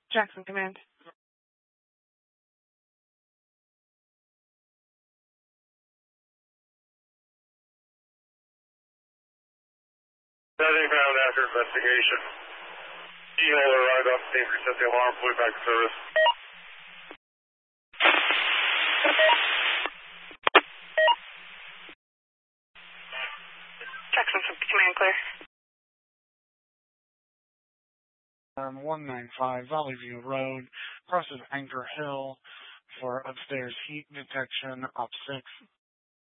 Jackson Command. Nothing found after investigation. Keyhole arrived on scene, reset the alarm, flew back to service. Jackson Command clear. 195 Valley View Road, crosses Anchor Hill for upstairs heat detection, Op 6.